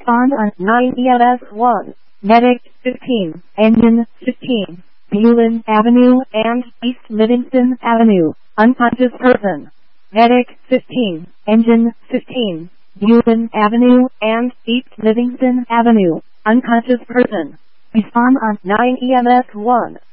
Respond on 9 EMS 1. Medic 15, Engine 15, Bulin Avenue and East Livingston Avenue. Unconscious person. Medic 15, Engine 15, Bulin Avenue and East Livingston Avenue. Unconscious person. Respond on 9 EMS 1.